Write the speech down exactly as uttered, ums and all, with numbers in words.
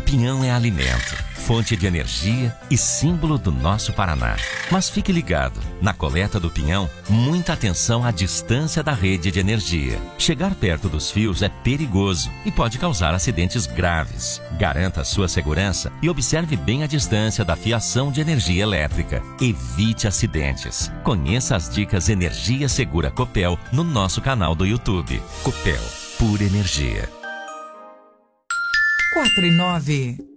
pinhão é alimento, fonte de energia e símbolo do nosso Paraná. Mas fique ligado, na coleta do pinhão, muita atenção à distância da rede de energia. Chegar perto dos fios é perigoso e pode causar acidentes graves. Garanta a sua segurança e observe bem a distância da fiação de energia elétrica. Evite acidentes. Conheça as dicas Energia Segura Copel no nosso canal do YouTube. Copel, pura energia. quatro e nove.